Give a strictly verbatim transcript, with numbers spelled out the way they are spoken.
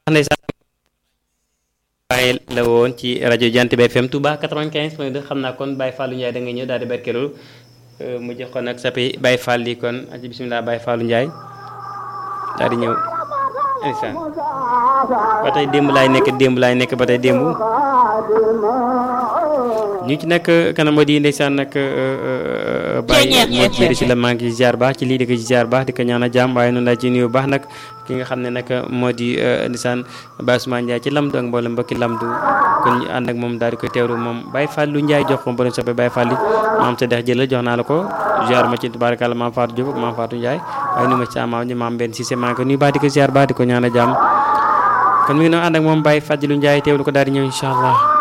ndeysaan Baye la woon ci rajo Jant bi F M Touba quatre-vingt-quinze point deux xam naa kon Baye Fallou Ndiaye da nga ñëw daal di barkeelu mu jox ko nag sapi Baye Fall yi kon aji bismillah Baye Fallou Ndiaye daal di ñëw ndeysaan ba tey démb laay nekk démb laay nekk ba tey démb ñu ci nag kanam moo di ndeysaan nag Baye moo ci si la maa ngi ziar baax ci lii di ko ziar baax di ko ñaan a jàmm waaye noonu laa ci nuyu baax nag ki nga xam ne nag moo di ndeysaan Baye Ousmane Ndiaye ci lamdu ak mboolem mbokki lamdu kon ñu ànd ak moom daal di ko teewlu moom Baye Fallou Ndiaye jox ko mboolem soppe Baye Fall yi maam sa dex jëlal jox naa la ko ziar ma ci tubaarkàlla maam Fatou Diop ak maam Fatou Ndiaye waaye nu ma ci amaam ñi maam benn Cissé maa ngi ko nuyu baax di ko ziar baax di ko ñaan a jàmm kon mi ngi noonu ànd ak moom Baye Fallou Ndiaye teewlu ko daal di ñëw incha allah